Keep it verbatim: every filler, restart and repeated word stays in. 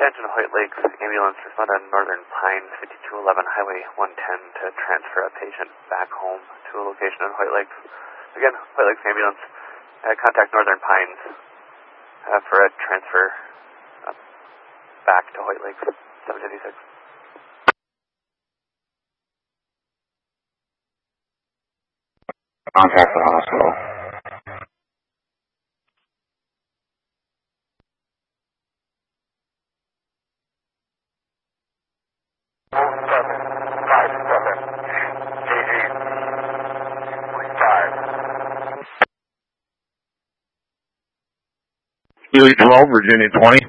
attention, White Lakes ambulance respond on Northern Pines, fifty-two eleven Highway one ten to transfer a patient back home to a location in White Lakes. Again, White Lakes ambulance, uh, contact Northern Pines uh, for a transfer uh, back to White Lakes, seven fifty-six. Contact the hospital. Ely twelve, Virginia twenty.